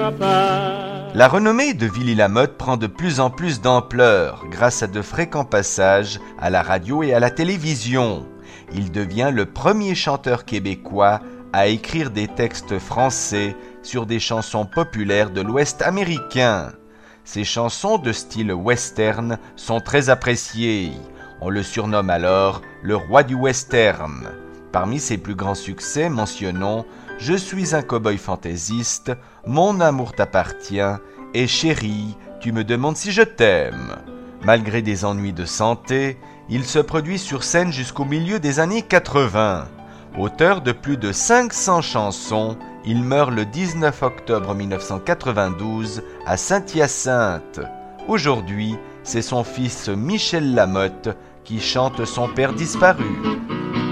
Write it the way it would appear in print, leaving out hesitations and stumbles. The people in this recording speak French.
papa. La renommée de Willy Lamotte prend de plus en plus d'ampleur grâce à de fréquents passages à la radio et à la télévision. Il devient le premier chanteur québécois à écrire des textes français sur des chansons populaires de l'Ouest américain. Ces chansons de style western sont très appréciées. On le surnomme alors le roi du western. Parmi ses plus grands succès, mentionnons « Je suis un cow-boy fantaisiste »,« Mon amour t'appartient » et « Chérie, tu me demandes si je t'aime ». Malgré des ennuis de santé, il se produit sur scène jusqu'au milieu des années 80. Auteur de plus de 500 chansons, il meurt le 19 octobre 1992 à Saint-Hyacinthe. Aujourd'hui, c'est son fils Michel Lamotte qui chante son père disparu.